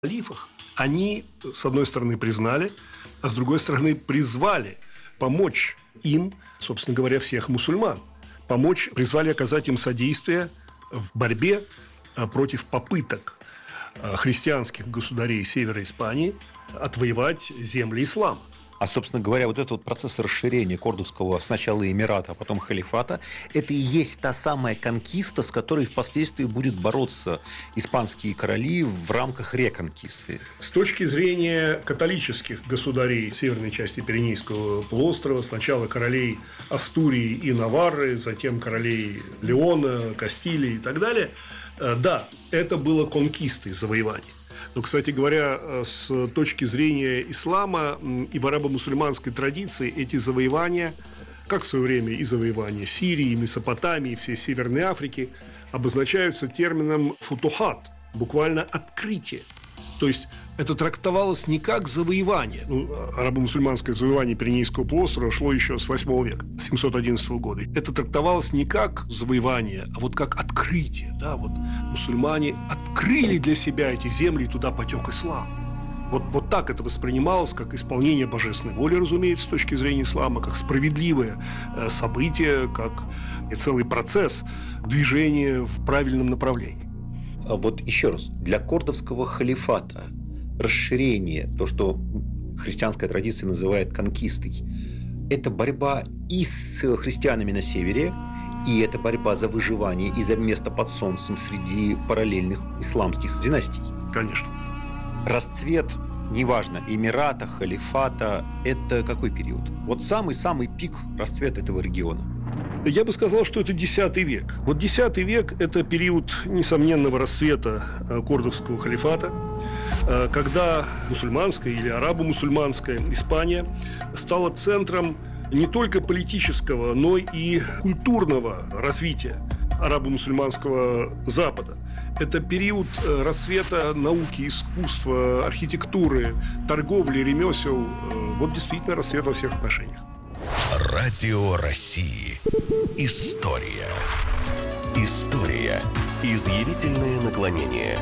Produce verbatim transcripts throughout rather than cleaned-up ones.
халифах, они, с одной стороны, признали, а с другой стороны, призвали помочь им, собственно говоря, всех мусульман. Помочь, призвали оказать им содействие в борьбе против попыток христианских государей севера Испании отвоевать земли ислама. А, собственно говоря, вот этот вот процесс расширения Кордовского сначала эмирата, а потом халифата, это и есть та самая конкиста, с которой впоследствии будет бороться испанские короли в рамках реконкисты. С точки зрения католических государей северной части Пиренейского полуострова, сначала королей Астурии и Наварры, затем королей Леона, Кастилии и так далее, да, это было конкистой, завоевание. Но, кстати говоря, с точки зрения ислама и в арабо-мусульманской традиции эти завоевания, как в свое время и завоевания Сирии, Месопотамии, всей Северной Африки, обозначаются термином «футухат», буквально «открытие». То есть это трактовалось не как завоевание. Ну, арабо-мусульманское завоевание Пиренейского полуострова шло еще с восьмого века, с семьсот одиннадцатого года. Это трактовалось не как завоевание, а вот как открытие. Да? Вот мусульмане открыли для себя эти земли, и туда потек ислам. Вот, вот так это воспринималось, как исполнение божественной воли, разумеется, с точки зрения ислама, как справедливое событие, как и целый процесс движения в правильном направлении. Вот еще раз, для кордовского халифата расширение, то, что христианская традиция называет конкистой, это борьба и с христианами на севере, и это борьба за выживание и за место под солнцем среди параллельных исламских династий. Конечно. Расцвет, неважно, эмирата, халифата, это какой период? Вот самый-самый пик расцвета этого региона. Я бы сказал, что это десятый век. Вот десятый век – это период несомненного расцвета кордовского халифата, когда мусульманская или арабо-мусульманская Испания стала центром не только политического, но и культурного развития арабо-мусульманского Запада. Это период расцвета науки, искусства, архитектуры, торговли, ремесел. Вот действительно расцвет во всех отношениях. Радио России. История. История. Изъявительное наклонение.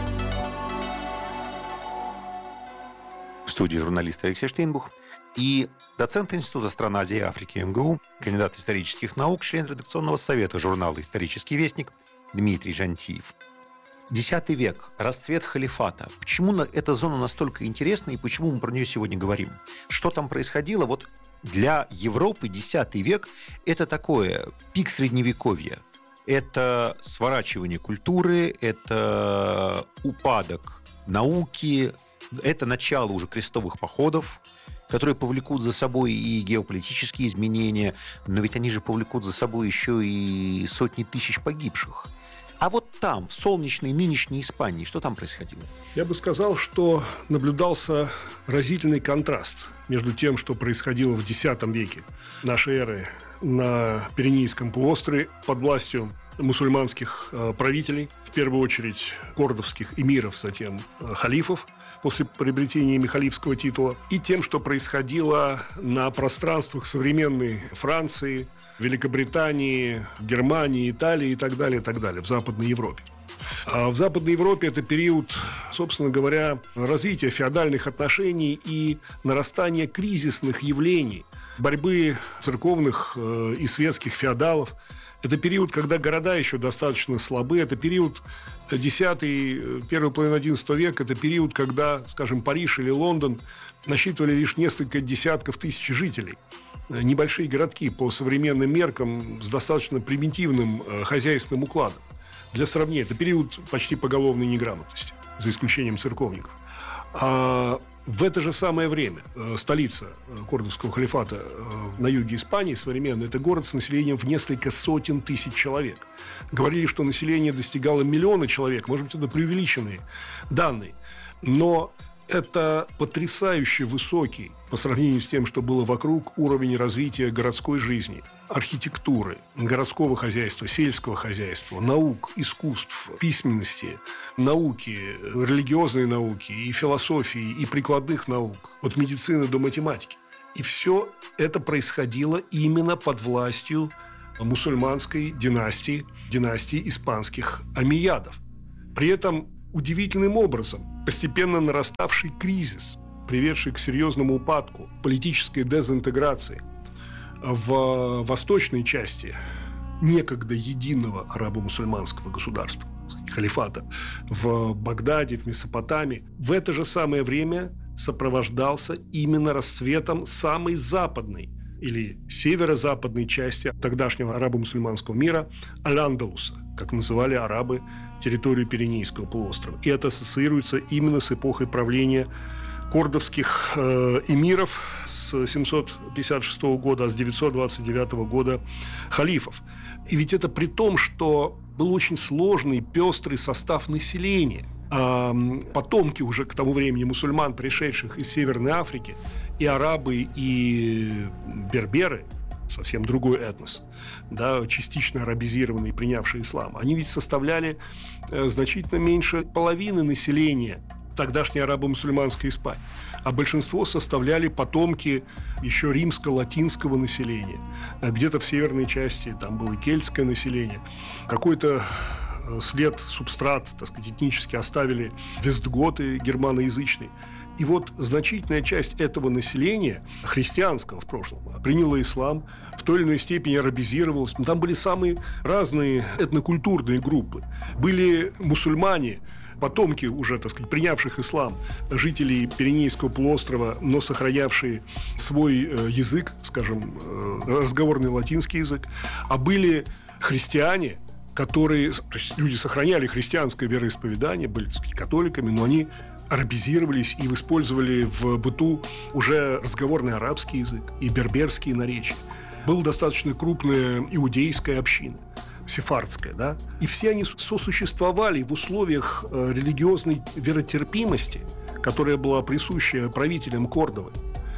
В студии журналист Алексей Штейнбух и доцент Института стран Азии и Африки эм гэ у, кандидат исторических наук, член редакционного совета журнала «Исторический вестник» Дмитрий Жантиев. Десятый век, расцвет халифата. Почему эта зона настолько интересна и почему мы про нее сегодня говорим? Что там происходило? Вот для Европы десятый век – это такое пик средневековья. Это сворачивание культуры, это упадок науки, это начало уже крестовых походов, которые повлекут за собой и геополитические изменения, но ведь они же повлекут за собой еще и сотни тысяч погибших. А вот там, в солнечной нынешней Испании, что там происходило? Я бы сказал, что наблюдался разительный контраст между тем, что происходило в десятом веке нашей эры на Пиренейском полуострове под властью мусульманских правителей, в первую очередь кордовских эмиров, затем халифов, после приобретения ими халифского титула, и тем, что происходило на пространствах современной Франции, Великобритании, Германии, Италии и так далее, и так далее, в Западной Европе. А в Западной Европе это период, собственно говоря, развития феодальных отношений и нарастания кризисных явлений, борьбы церковных и светских феодалов. Это период, когда города еще достаточно слабы. Это период десятый, первая половина одиннадцатого века. Это период, когда, скажем, Париж или Лондон насчитывали лишь несколько десятков тысяч жителей. Небольшие городки по современным меркам с достаточно примитивным хозяйственным укладом. Для сравнения, это период почти поголовной неграмотности, за исключением церковников. А в это же самое время столица кордовского халифата на юге Испании современная – это город с населением в несколько сотен тысяч человек. Говорили, что население достигало миллиона человек, может быть, это преувеличенные данные, но это потрясающе высокий, по сравнению с тем, что было вокруг, уровень развития городской жизни, архитектуры, городского хозяйства, сельского хозяйства, наук, искусств, письменности, науки, религиозной науки, и философии, и прикладных наук, от медицины до математики. И все это происходило именно под властью мусульманской династии, династии испанских омейядов. При этом удивительным образом постепенно нараставший кризис, приведший к серьезному упадку политической дезинтеграции в восточной части некогда единого арабо-мусульманского государства, халифата, в Багдаде, в Месопотамии, в это же самое время сопровождался именно расцветом самой западной или северо-западной части тогдашнего арабо-мусульманского мира Аль-Андалуса, как называли арабы территорию Пиренейского полуострова. И это ассоциируется именно с эпохой правления кордовских э, эмиров с семьсот пятьдесят шестого года, а с девятьсот двадцать девятого года халифов. И ведь это при том, что был очень сложный, пестрый состав населения. А потомки уже к тому времени мусульман, пришедших из Северной Африки, и арабы, и берберы, совсем другой этнос, да, частично арабизированные, принявшие ислам, они ведь составляли э, значительно меньше половины населения тогдашней арабо-мусульманской Испании. А большинство составляли потомки еще римско-латинского населения. Где-то в северной части там было кельтское население. Какой-то след, субстрат, так сказать, этнически оставили вестготы германоязычные. И вот значительная часть этого населения, христианского в прошлом, приняла ислам, в той или иной степени арабизировалась. Но там были самые разные этнокультурные группы. Были мусульмане, потомки уже, так сказать, принявших ислам, жителей Пиренейского полуострова, но сохранявшие свой язык, скажем, разговорный латинский язык. А были христиане, которые, то есть люди сохраняли христианское вероисповедание, были, так сказать, католиками, но они арабизировались и использовали в быту уже разговорный арабский язык и берберские наречия. Была достаточно крупная иудейская община, сефардская, да, и все они сосуществовали в условиях религиозной веротерпимости, которая была присуща правителям Кордовы,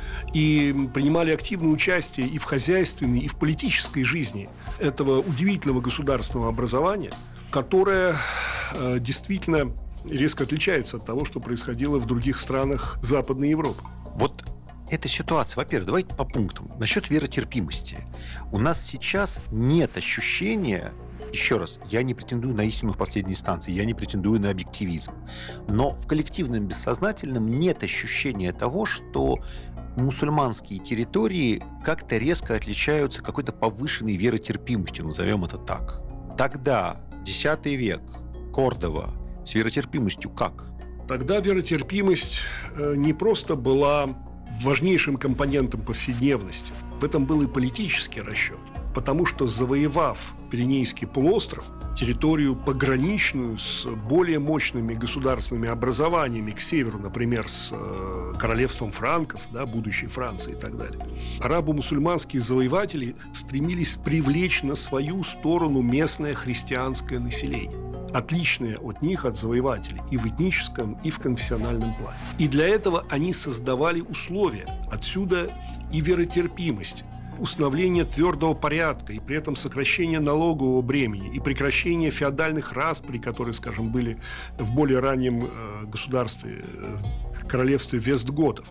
и принимали активное участие и в хозяйственной, и в политической жизни этого удивительного государственного образования, которое э, действительно резко отличается от того, что происходило в других странах Западной Европы. Вот эта ситуация, во-первых, давайте по пунктам. Насчет веротерпимости. У нас сейчас нет ощущения, еще раз, я не претендую на истину в последней инстанции, я не претендую на объективизм, но в коллективном бессознательном нет ощущения того, что мусульманские территории как-то резко отличаются какой-то повышенной веротерпимостью, назовем это так. Тогда, десятый век, Кордова, с веротерпимостью как? Тогда веротерпимость не просто была важнейшим компонентом повседневности. В этом был и политический расчет. Потому что, завоевав Пиренейский полуостров, территорию пограничную с более мощными государственными образованиями к северу, например, с королевством франков, да, будущей Франции и так далее, арабо-мусульманские завоеватели стремились привлечь на свою сторону местное христианское население, отличное от них, от завоевателей, и в этническом, и в конфессиональном плане. И для этого они создавали условия, отсюда и веротерпимость, установление твердого порядка и при этом сокращение налогового бремени и прекращение феодальных расприй, которые, скажем, были в более раннем э, государстве, э, королевстве вестготов.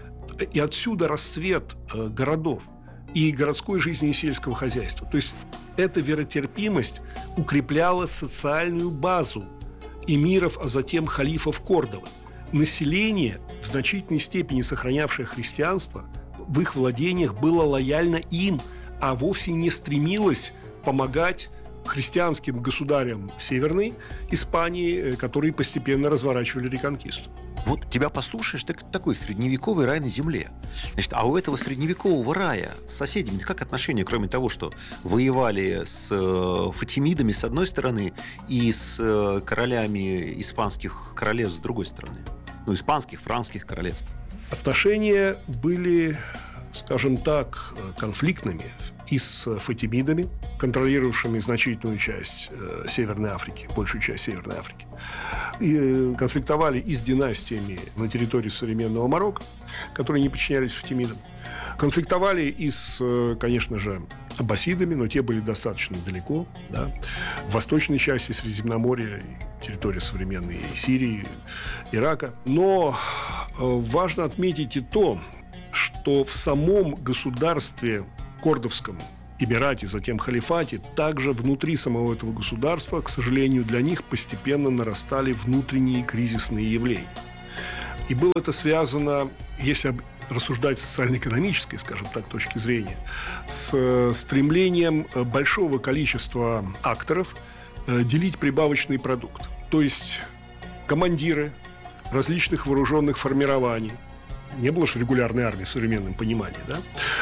И отсюда расцвет э, городов и городской жизни и сельского хозяйства. То есть эта веротерпимость укрепляла социальную базу эмиров, а затем халифов Кордовы. Население, в значительной степени сохранявшее христианство, в их владениях было лояльно им, а вовсе не стремилось помогать христианским государям Северной Испании, которые постепенно разворачивали реконкисту. Вот тебя послушаешь, так, такой средневековый рай на земле. Значит, а у этого средневекового рая с соседями как отношения, кроме того, что воевали с э, фатимидами с одной стороны и с э, королями испанских королевств с другой стороны? Ну, испанских, франкских королевств. Отношения были, скажем так, конфликтными и с фатимидами, контролировавшими значительную часть э, Северной Африки, большую часть Северной Африки. И э, конфликтовали и с династиями на территории современного Марокко, которые не подчинялись фатимидам. Конфликтовали и с, э, конечно же, аббасидами, но те были достаточно далеко, да, в восточной части Средиземноморья, территории современной Сирии, Ирака. Но э, важно отметить и то, что в самом государстве кордовском эмирате, затем халифате, также внутри самого этого государства, к сожалению, для них постепенно нарастали внутренние кризисные явления. И было это связано, если рассуждать с социально-экономической, скажем так, точки зрения, с стремлением большого количества акторов делить прибавочный продукт. То есть командиры различных вооруженных формирований, не было же регулярной армии в современном понимании, да?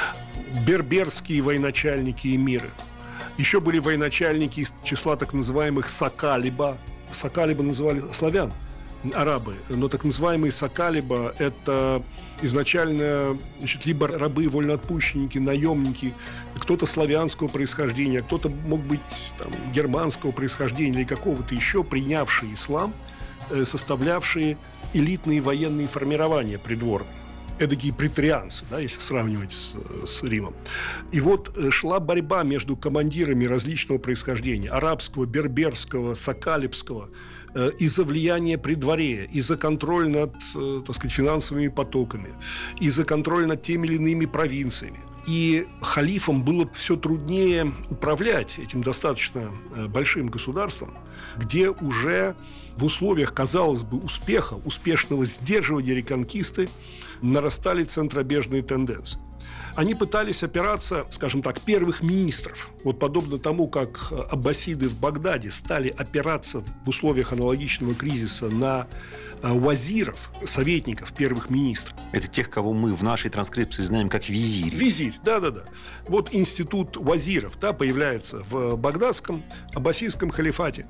Берберские военачальники эмиры. Еще были военачальники из числа так называемых сакалиба. Сакалиба называли славян, арабы, но так называемые сакалиба – это изначально, значит, либо рабы, вольноотпущенники, наемники, кто-то славянского происхождения, кто-то мог быть там, германского происхождения или какого-то еще, принявшие ислам, составлявшие элитные военные формирования придворные. Эдакие претарианцы, да, если сравнивать с, с Римом. И вот шла борьба между командирами различного происхождения, арабского, берберского, сакалибского, э, из-за влияния при дворе, из-за контроля над, э, так сказать, финансовыми потоками, из-за контроля над теми или иными провинциями. И халифам было все труднее управлять этим достаточно большим государством, где уже в условиях, казалось бы, успеха, успешного сдерживания реконкисты нарастали центробежные тенденции. Они пытались опираться, скажем так, первых министров. Вот подобно тому, как аббасиды в Багдаде стали опираться в условиях аналогичного кризиса на вазиров, советников, первых министров. Это тех, кого мы в нашей транскрипции знаем как визирь. Визирь, да-да-да. Вот институт вазиров, да, появляется в багдадском, аббасидском халифате,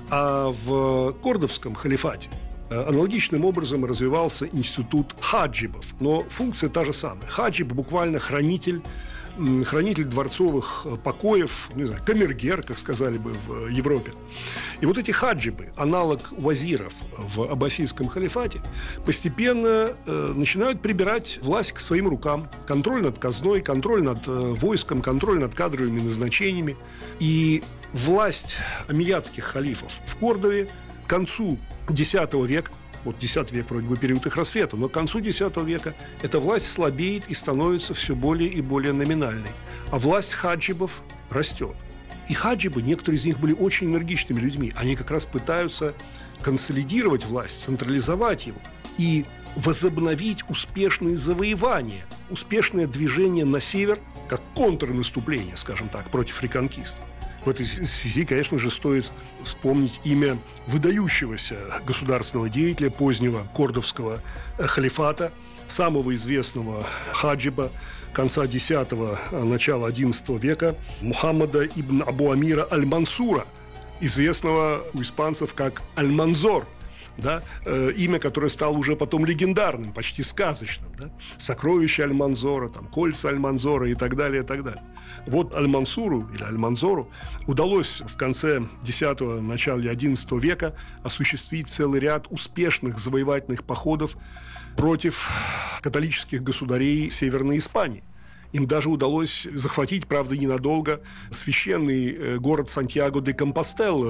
а в кордовском халифате аналогичным образом развивался институт хаджибов. Но функция та же самая. Хаджиб буквально хранитель, хранитель дворцовых покоев, не знаю, камергер, как сказали бы в Европе. И вот эти хаджибы, аналог вазиров в аббасидском халифате, постепенно э, начинают прибирать власть к своим рукам. Контроль над казной, контроль над э, войском, контроль над кадровыми назначениями. И власть омейядских халифов в Кордове к концу десятого века, вот десятый век вроде бы период их расцвета, но к концу десятого века эта власть слабеет и становится все более и более номинальной. А власть хаджибов растет. И хаджибы, некоторые из них были очень энергичными людьми. Они как раз пытаются консолидировать власть, централизовать его и возобновить успешные завоевания, успешное движение на север, как контрнаступление, скажем так, против реконкистов. В этой связи, конечно же, стоит вспомнить имя выдающегося государственного деятеля позднего кордовского халифата, самого известного хаджиба конца десятого, начала одиннадцатого века, Мухаммада ибн Абу Амира аль-Мансура, известного у испанцев как Аль-Манзор. Да, э, имя, которое стало уже потом легендарным, почти сказочным, да? Сокровища Аль-Манзора, там, кольца Аль-Манзора и так далее, и так далее. Вот Аль-Мансуру или Аль-Манзору удалось в конце десятого, начале одиннадцатого века осуществить целый ряд успешных завоевательных походов против католических государей Северной Испании. Им даже удалось захватить, правда, ненадолго, священный город Сантьяго-де-Компостелло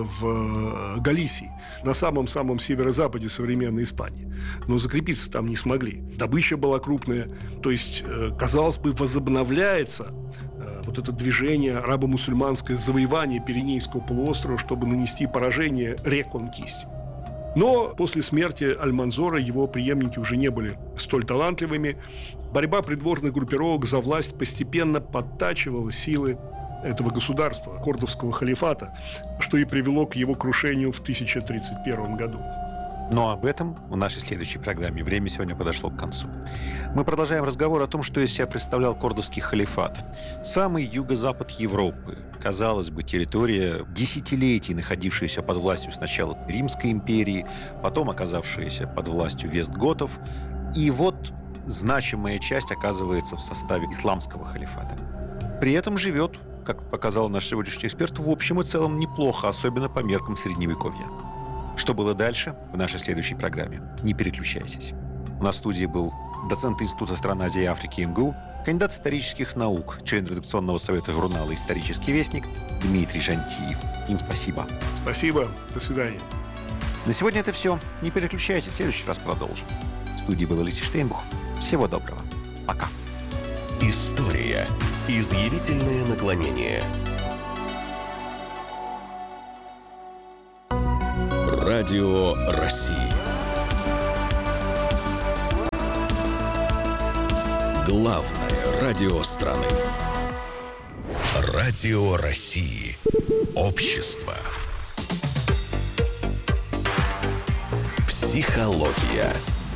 в Галисии, на самом-самом северо-западе современной Испании. Но закрепиться там не смогли. Добыча была крупная. То есть, казалось бы, возобновляется вот это движение арабо-мусульманское завоевание Пиренейского полуострова, чтобы нанести поражение реконкисте. Но после смерти Аль-Манзора его преемники уже не были столь талантливыми. Борьба придворных группировок за власть постепенно подтачивала силы этого государства, кордовского халифата, что и привело к его крушению в тысяча тридцать первом году. Но об этом в нашей следующей программе. Время сегодня подошло к концу. Мы продолжаем разговор о том, что из себя представлял кордовский халифат. Самый юго-запад Европы. Казалось бы, территория десятилетий, находившаяся под властью сначала Римской империи, потом оказавшаяся под властью вестготов. И вот значимая часть оказывается в составе исламского халифата. При этом живет, как показал наш сегодняшний эксперт, в общем и целом неплохо, особенно по меркам Средневековья. Что было дальше, в нашей следующей программе. Не переключайтесь. У нас в студии был доцент Института стран Азии и Африки эм гэ у, кандидат исторических наук, член редакционного совета журнала «Исторический вестник» Дмитрий Жантиев. Им спасибо. Спасибо. До свидания. На сегодня это все. Не переключайтесь. В следующий раз продолжим. В студии был Алексей Штейнбух. Всего доброго. Пока. История. Изъявительное наклонение. Радио России. Главное радио страны. Радио России. Общество. Психология.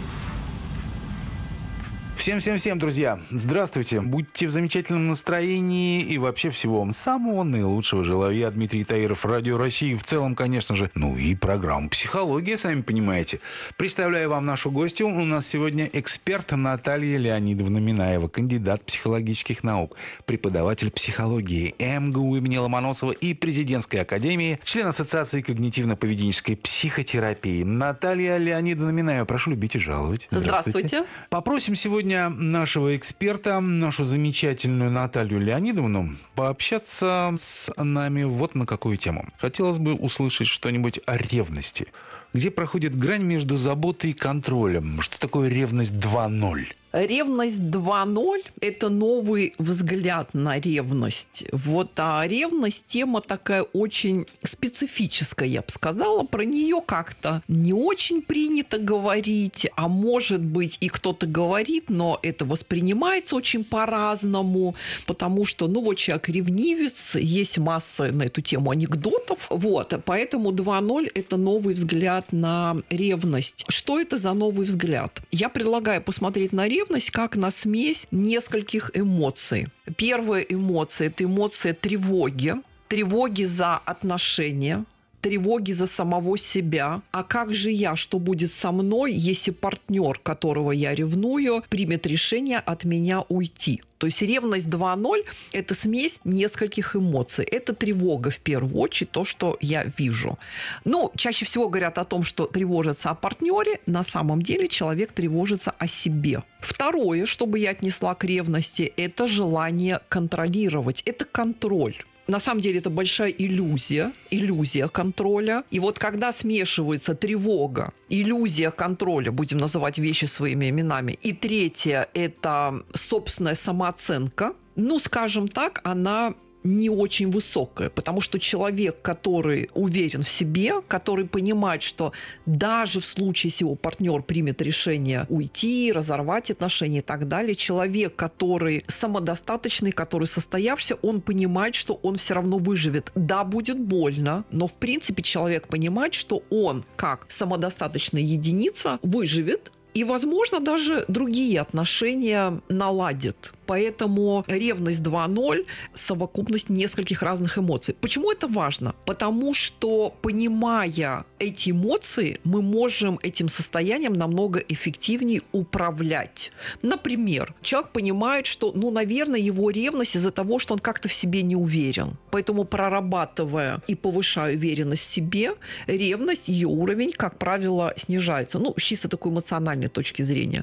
Всем-всем-всем, друзья, здравствуйте. Будьте в замечательном настроении и вообще всего вам самого наилучшего желаю. Я Дмитрий Таиров, Радио России. В целом, конечно же, ну и программу «Психология», сами понимаете. Представляю вам нашу гостью. У нас сегодня эксперт Наталья Леонидовна Минаева, кандидат психологических наук, преподаватель психологии эм гэ у имени Ломоносова и Президентской академии, член Ассоциации когнитивно-поведенческой психотерапии. Наталья Леонидовна Минаева, прошу любить и жаловать. Здравствуйте. Здравствуйте. Попросим сегодня нашего эксперта, нашу замечательную Наталью Леонидовну, пообщаться с нами вот на какую тему. Хотелось бы услышать что-нибудь о ревности. Где проходит грань между заботой и контролем? Что такое ревность два ноль? Ревность два ноль – это новый взгляд на ревность. Вот, а ревность – тема такая очень специфическая, я бы сказала. Про нее как-то не очень принято говорить, а может быть и кто-то говорит, но это воспринимается очень по-разному, потому что, ну вот человек ревнивец, есть масса на эту тему анекдотов. Вот, поэтому два ноль – это новый взгляд на ревность. Что это за новый взгляд? Я предлагаю посмотреть на ревность как на смесь нескольких эмоций. Первая эмоция – это эмоция тревоги. Тревоги за отношения, тревоги за самого себя. А как же я, что будет со мной, если партнер, которого я ревную, примет решение от меня уйти? То есть ревность два ноль – это смесь нескольких эмоций. Это тревога, в первую очередь, то, что я вижу. Ну, чаще всего говорят о том, что тревожится о партнере. На самом деле человек тревожится о себе. Второе, что бы я отнесла к ревности, это желание контролировать. Это контроль. На самом деле это большая иллюзия, иллюзия контроля. И вот когда смешивается тревога, иллюзия контроля, будем называть вещи своими именами, и третье – это собственная самооценка, ну, скажем так, она не очень высокая, потому что человек, который уверен в себе, который понимает, что даже в случае, если его партнер примет решение уйти, разорвать отношения и так далее, человек, который самодостаточный, который состоявшийся, он понимает, что он все равно выживет. Да, будет больно, но в принципе человек понимает, что он, как самодостаточная единица, выживет, и, возможно, даже другие отношения наладит. Поэтому ревность два ноль – совокупность нескольких разных эмоций. Почему это важно? Потому что, понимая эти эмоции, мы можем этим состоянием намного эффективнее управлять. Например, человек понимает, что, ну, наверное, его ревность из-за того, что он как-то в себе не уверен. Поэтому, прорабатывая и повышая уверенность в себе, ревность, ее уровень, как правило, снижается. Ну, с чисто такой эмоциональной точки зрения.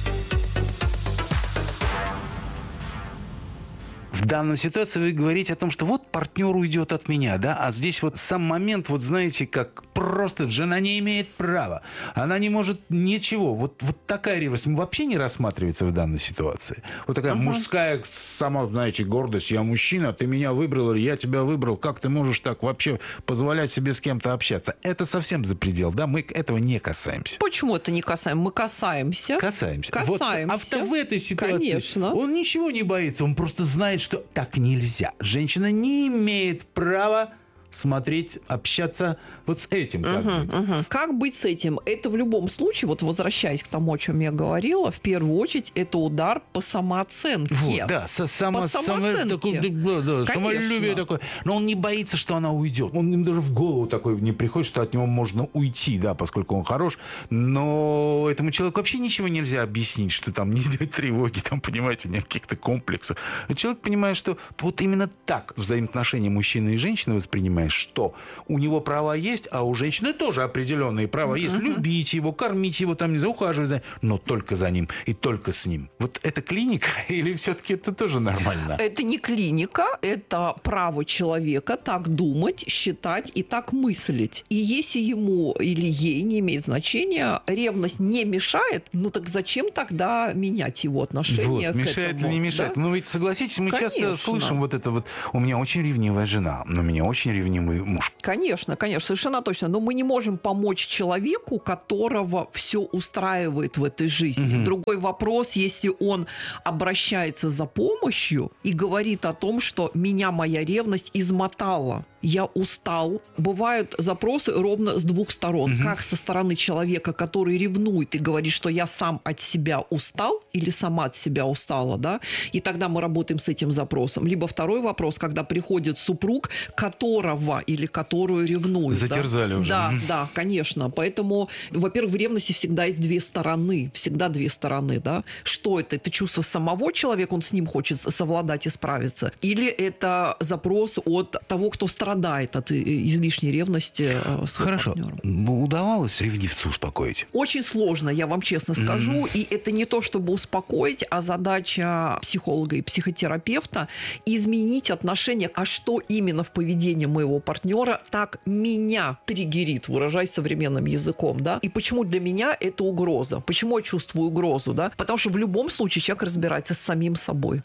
В данной ситуации вы говорите о том, что вот партнер уйдет от меня, да, а здесь вот сам момент, вот знаете, как просто жена не имеет права, она не может ничего. Вот, вот такая ревность вообще не рассматривается в данной ситуации. Вот такая uh-huh. мужская, сама, знаете, гордость. Я мужчина, ты меня выбрал, или я тебя выбрал. Как ты можешь так вообще позволять себе с кем-то общаться? Это совсем за предел, да, мы этого не касаемся. Почему это не касаем? Мы касаемся. Касаемся. Касаемся. Вот, а в этой ситуации Конечно. Он ничего не боится, он просто знает, что так нельзя. Женщина не имеет права смотреть, общаться вот с этим. Как, uh-huh, быть. Uh-huh. как быть с этим? Это в любом случае, вот возвращаясь к тому, о чем я говорила, в первую очередь это удар по самооценке. Вот, да, со, само, по самооценке. Само, такой, да, да, самолюбие такое. Но он не боится, что она уйдет. Он им даже в голову такой не приходит, что от него можно уйти, да, поскольку он хорош. Но этому человеку вообще ничего нельзя объяснить, что там не идет тревоги, там, понимаете, нет каких-то комплексов. Человек понимает, что вот именно так взаимоотношения мужчины и женщины воспринимают понимаешь, что у него права есть, а у женщины тоже определенные права есть. Uh-huh. Любить его, кормить его, там, не знаю, ухаживать за ним, но только за ним и только с ним. Вот это клиника или все-таки это тоже нормально? Это не клиника, это право человека так думать, считать и так мыслить. И если ему или ей, не имеет значения, ревность не мешает, ну так зачем тогда менять его отношение вот, к мешает этому? или не мешает? Да? Ну ведь, согласитесь, мы Конечно. часто слышим вот это вот, у меня очень ревнивая жена, но у меня очень ревнивый муж. Конечно, конечно, совершенно точно. Но мы не можем помочь человеку, которого все устраивает в этой жизни. Угу. Другой вопрос, если он обращается за помощью и говорит о том, что меня моя ревность измотала. Я устал. Бывают запросы ровно с двух сторон. Угу. Как со стороны человека, который ревнует и говорит, что я сам от себя устал или сама от себя устала, да? И тогда мы работаем с этим запросом. Либо второй вопрос, когда приходит супруг, которого или которую ревнует. Затерзали да? уже. Да, угу. да, конечно. Поэтому, во-первых, в ревности всегда есть две стороны. Всегда две стороны, да? Что это? Это чувство самого человека, он с ним хочет совладать и справиться? Или это запрос от того, кто страдает страдает от излишней ревности своего Хорошо. партнера. Удавалось ревнивцу успокоить? Очень сложно, я вам честно скажу. Mm-hmm. И это не то, чтобы успокоить, а задача психолога и психотерапевта изменить отношение, а что именно в поведении моего партнера так меня триггерит, выражаясь современным языком, да? И почему для меня это угроза? Почему я чувствую угрозу, да? Потому что в любом случае человек разбирается с самим собой.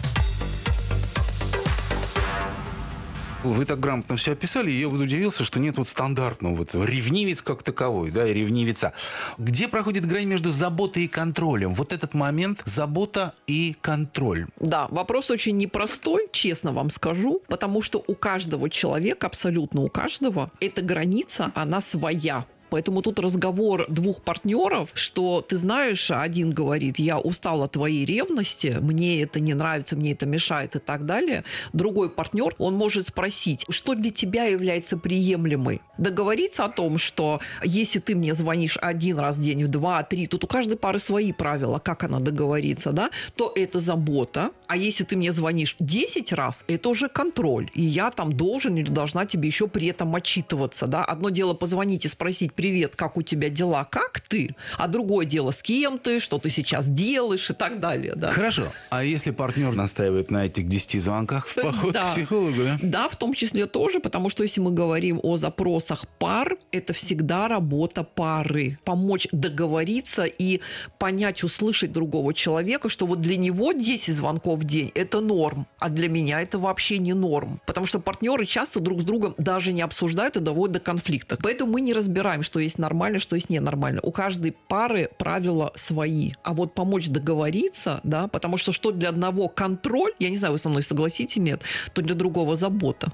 Вы так грамотно все описали, и я вот удивился, что нет вот стандартного вот ревнивец как таковой, да, и ревнивица. Где проходит грань между заботой и контролем? Вот этот момент забота и контроль. Да, вопрос очень непростой, честно вам скажу, потому что у каждого человека, абсолютно у каждого, эта граница, она своя. Поэтому тут разговор двух партнеров, что ты знаешь, один говорит, я устал от твоей ревности, мне это не нравится, мне это мешает и так далее. Другой партнер, он может спросить, что для тебя является приемлемой. Договориться о том, что если ты мне звонишь один раз в день, в два, три, тут у каждой пары свои правила, как она договорится, да, то это забота. А если ты мне звонишь десять раз, это уже контроль. И я там должен или должна тебе еще при этом отчитываться. Да? Одно дело позвонить и спросить, привет, как у тебя дела, как ты? А другое дело, с кем ты, что ты сейчас делаешь и так далее. Да? Хорошо. А если партнер настаивает на этих десяти звонках в поход да. к психологу? Да? да, в том числе тоже, потому что если мы говорим о запросах пар, это всегда работа пары. Помочь договориться и понять, услышать другого человека, что вот для него десять звонков в день – это норм, а для меня это вообще не норм. Потому что партнеры часто друг с другом даже не обсуждают и доводят до конфликта. Поэтому мы не разбираем, что есть нормально, что есть ненормально. У каждой пары правила свои. А вот помочь договориться, да, потому что что для одного контроль, я не знаю, вы со мной согласитесь или нет, то для другого забота.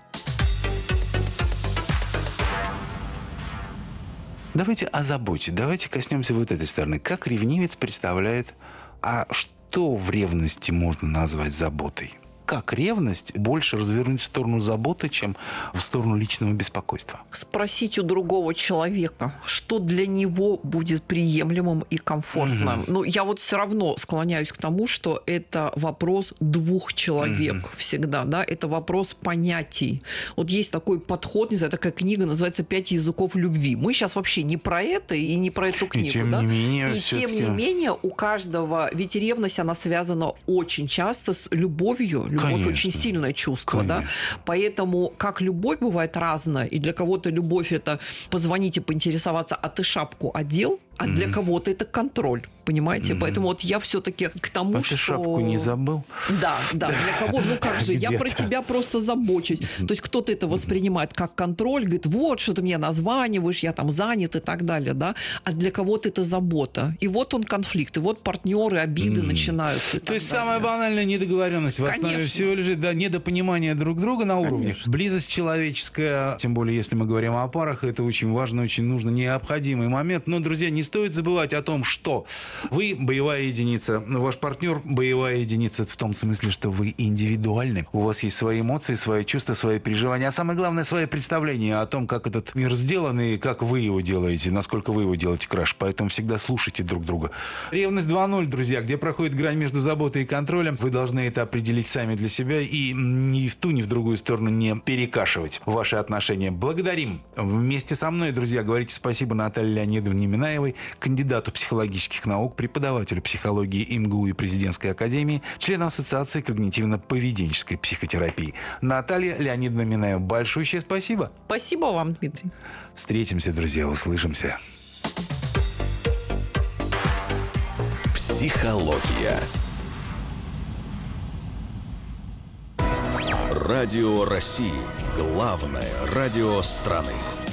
Давайте о заботе. Давайте коснемся вот этой стороны. Как ревнивец представляет, а что в ревности можно назвать заботой? Как ревность больше развернуть в сторону заботы, чем в сторону личного беспокойства? Спросить у другого человека, что для него будет приемлемым и комфортным. Угу. Ну, я вот все равно склоняюсь к тому, что это вопрос двух человек угу. всегда, да, это вопрос понятий. Вот есть такой подход, не знаю, такая книга, называется «Пять языков любви». Мы сейчас вообще не про это и не про эту книгу, и тем да? не менее, и тем не менее у каждого, ведь ревность, она связана очень часто с любовью. Любовь Конечно. Очень сильное чувство, Конечно. Да? Поэтому как любовь бывает разная, и для кого-то любовь – это позвонить и поинтересоваться, а ты шапку одел? А для mm-hmm. кого-то это контроль, понимаете? Mm-hmm. Поэтому вот я все-таки к тому, а что... ты шапку не забыл? Да, да. Для кого? Ну как же, я про тебя просто забочусь. То есть кто-то это воспринимает как контроль, говорит, вот, что ты мне названиваешь, я там занят и так далее, да? А для кого-то это забота. И вот он конфликт, и вот партнеры, обиды mm-hmm. начинаются. То есть самая банальная недоговоренность в основе Конечно. Всего лежит, да, недопонимание друг друга на уровне. Конечно. Близость человеческая, тем более, если мы говорим о парах, это очень важно, очень нужно, необходимый момент. Но, друзья, не стоит забывать о том, что вы боевая единица, ваш партнер боевая единица в том смысле, что вы индивидуальны. У вас есть свои эмоции, свои чувства, свои переживания, а самое главное, свои представления о том, как этот мир сделан и как вы его делаете, насколько вы его делаете краш. Поэтому всегда слушайте друг друга. Ревность два ноль, друзья, где проходит грань между заботой и контролем. Вы должны это определить сами для себя и ни в ту, ни в другую сторону не перекашивать ваши отношения. Благодарим. Вместе со мной, друзья, говорите спасибо Наталье Леонидовне Минаевой, кандидату психологических наук, преподавателю психологии МГУ и Президентской академии, члену Ассоциации когнитивно-поведенческой психотерапии. Наталья Леонидовна Минаева, большое спасибо. Спасибо вам, Дмитрий. Встретимся, друзья, услышимся. Психология. Радио России. Главное радио страны.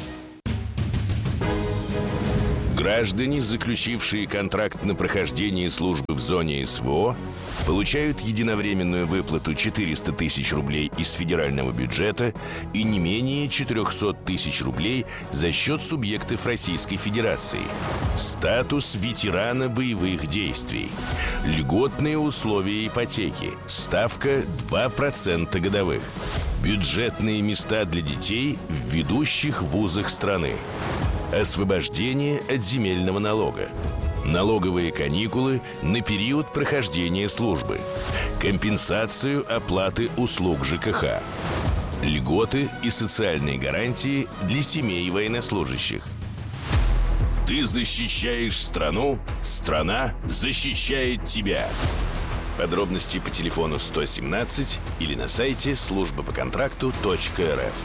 Граждане, заключившие контракт на прохождение службы в зоне СВО, получают единовременную выплату четыреста тысяч рублей из федерального бюджета и не менее четыреста тысяч рублей за счет субъектов Российской Федерации. Статус ветерана боевых действий. Льготные условия ипотеки. Ставка два процента годовых. Бюджетные места для детей в ведущих вузах страны. Освобождение от земельного налога. Налоговые каникулы на период прохождения службы. Компенсацию оплаты услуг ЖКХ. Льготы и социальные гарантии для семей военнослужащих. Ты защищаешь страну, страна защищает тебя. Подробности по телефону сто семнадцать или на сайте служба по контракту точка эр эф.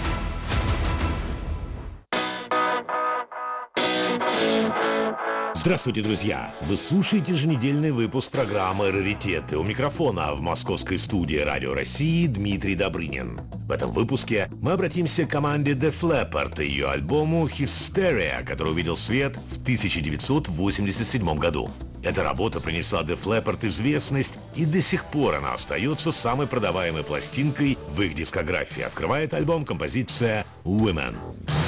Здравствуйте, друзья! Вы слушаете еженедельный выпуск программы «Раритеты». У микрофона в московской студии Радио России Дмитрий Добрынин. В этом выпуске мы обратимся к команде Def Leppard и ее альбому «Hysteria», который увидел свет в тысяча девятьсот восемьдесят седьмом году. Эта работа принесла Def Leppard известность, и до сих пор она остается самой продаваемой пластинкой в их дискографии. Открывает альбом композиция «Women».